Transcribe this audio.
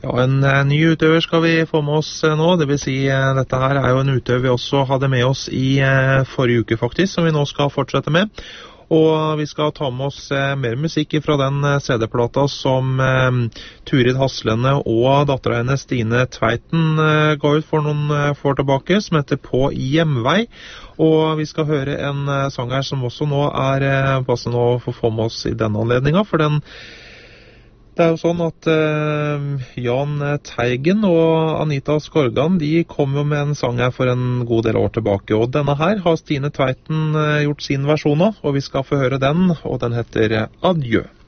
Ja, en ny utøver skal vi få med oss nå, det vil si dette her jo en utøver vi også hadde med oss i forrige uke faktisk, som vi nå skal fortsette med. Og vi skal ta med oss mer musikk fra den CD-plata som Turid Haslene og datteren hennes Stine Tveiten ga ut for noen år tilbake, som heter På hjemvei. Og vi skal høre en sang her som også nå passende å få med oss i denne anledningen, for det jo sånn at Jan Teigen og Anita Skorgan, de kom jo med en sang her for en god del år tilbake, og denne her har Stine Tveiten gjort sin versjon av, og vi skal få høre den, og den heter Adjø.